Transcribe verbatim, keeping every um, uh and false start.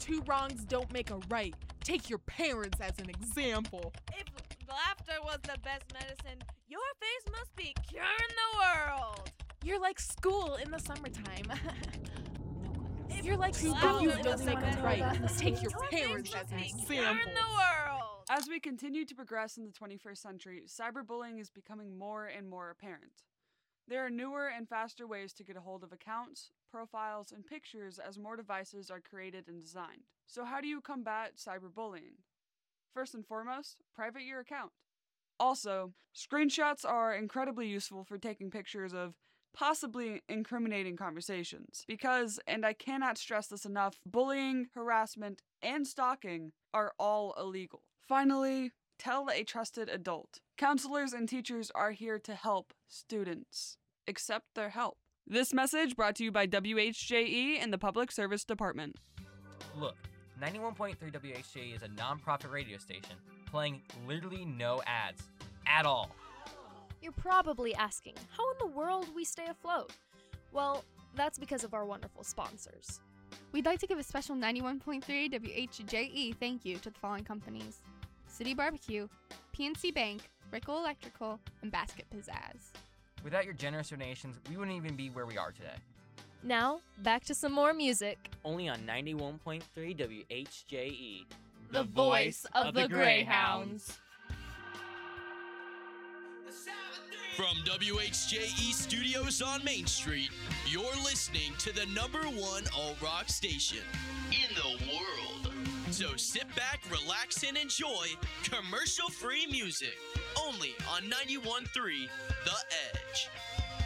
two wrongs don't make a right. Take your parents as an example. If laughter was the best medicine, your face must be curing the world. You're like school in the summertime. If You're like laughter school was doesn't the make best a right. medicine, Take your your parents face as an must be curing example. the world. As we continue to progress in the twenty-first century, cyberbullying is becoming more and more apparent. There are newer and faster ways to get a hold of accounts, profiles, and pictures as more devices are created and designed. So how do you combat cyberbullying? First and foremost, private your account. Also, screenshots are incredibly useful for taking pictures of possibly incriminating conversations. Because, and I cannot stress this enough, bullying, harassment, and stalking are all illegal. Finally, tell a trusted adult. Counselors and teachers are here to help students. Accept their help. This message brought to you by W H J E and the Public Service Department. Look, ninety-one point three W H J E is a non-profit radio station playing literally no ads at all. You're probably asking, how in the world we stay afloat? Well, that's because of our wonderful sponsors. We'd like to give a special ninety-one point three W H J E thank you to the following companies: City Barbecue, P N C Bank, Rickle Electrical, and Basket Pizzazz. Without your generous donations, we wouldn't even be where we are today. Now, back to some more music. Only on ninety-one point three W H J E. The voice of the Greyhounds. From W H J E Studios on Main Street, you're listening to the number one alt-rock station in the world. So sit back, relax, and enjoy commercial-free music only on ninety-one point three The Edge.